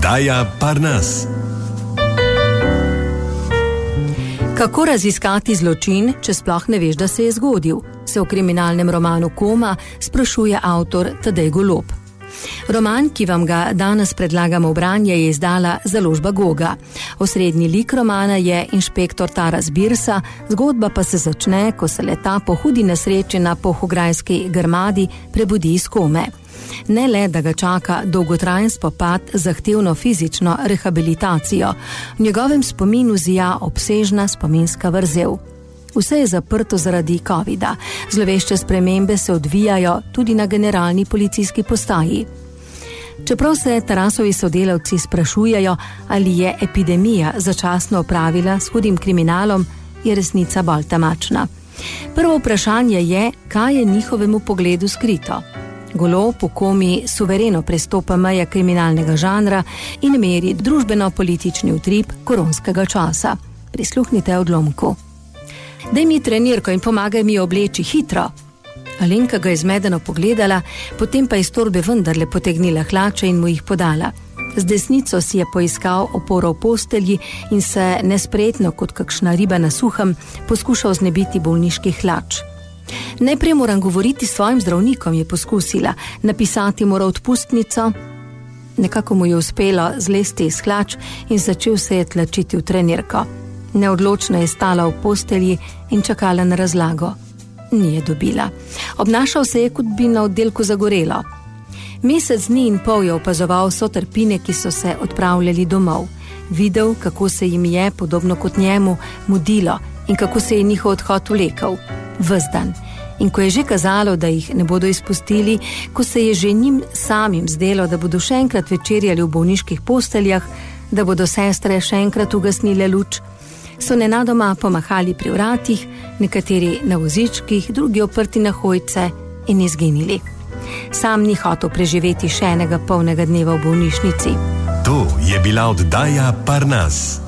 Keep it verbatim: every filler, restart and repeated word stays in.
Oddaja Parnas. Kako raziskati zločin, če sploh ne veš, da se je zgodil, se v kriminalnem romanu Koma sprašuje avtor Tadej Golob. Roman, ki vam ga danes predlagamo v branje, je izdala založba Goga. Osrednji lik romana je inšpektor Taras Birsa, zgodba pa se začne, ko se leta po hudi nesreči na Polhograjski Grmadi prebudi iz kome. Ne le, da ga čaka dolgotrajen spopad z zahtevno fizično rehabilitacijo, v njegovem spominu zija obsežna spominska vrzel. Vse je zaprto zaradi covida, zlovešče spremembe se odvijajo tudi na generalni policijski postaji. Čeprav se Tarasovi sodelavci sprašujejo, ali je epidemija začasno opravila s hudim kriminalom, je resnica bolj temačna. Prvo vprašanje je, kaj je njihovemu pogledu skrito. Golob v Komi suvereno prestopa meje kriminalnega žanra in meri družbeno-politični utrip koronskega časa. Prisluhnite odlomku. Daj mi trenirko in pomagaj mi obleči hitro. Alenka ga je zmedeno pogledala, potem pa iz torbe vendarle potegnila hlače in mu jih podala. Z desnico si je poiskal oporo v postelji in se nespretno, kot kakšna riba na suhem, poskušal znebiti bolniških hlač. Najprej moram govoriti s svojim zdravnikom, je poskusila, napisati mora odpustnico. Nekako mu je uspelo zlesti iz hlač in začel se je tlačiti v trenirko. Neodločno je stala v postelji in čakala na razlago. Ni je dobila. Obnašal se je, kot bi na oddelku zagorelo. Mesec dni in pol je opazoval sotrpine, ki so se odpravljali domov. Videl, kako se jim je, podobno kot njemu, mudilo in kako se je njihov odhod vlekel. Ves dan. In ko je že kazalo, da jih ne bodo izpustili, ko se je že njim samim zdelo, da bodo še enkrat večerjali v bolniških posteljah, da bodo sestre še enkrat ugasnile luč, so nenadoma pomahali pri vratih, nekateri na vozičkih, drugi oprti na hojce in izginili. Sam ni hotel preživeti še enega polnega dneva v bolnišnici. To je bila oddaja Parnas.